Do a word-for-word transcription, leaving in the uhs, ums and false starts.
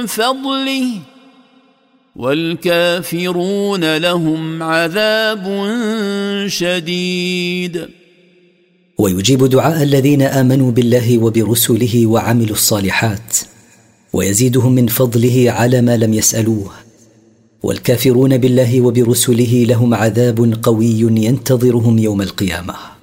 فضله والكافرون لهم عذاب شديد. ويجيب دعاء الذين آمنوا بالله وبرسله وعملوا الصالحات، ويزيدهم من فضله على ما لم يسألوه. والكافرون بالله وبرسله لهم عذاب قوي ينتظرهم يوم القيامة.